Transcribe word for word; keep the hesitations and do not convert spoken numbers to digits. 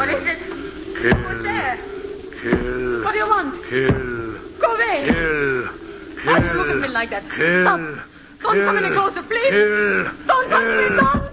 What is it? Kill. What's there? Kill. What do you want? Kill. Go away. Kill. Why do you look at me like that? Kill. Stop. Don't come any closer, please. Kill. Don't touch me, don't.